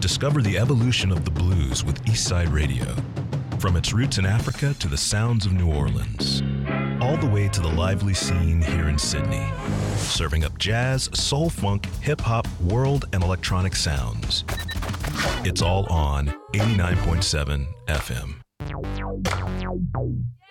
Discover the evolution of the blues with Eastside Radio. From its roots in Africa to the sounds of New Orleans, all the way to the lively scene here in Sydney. Serving up jazz, soul funk, hip-hop, world, and electronic sounds. It's all on 89.7 FM.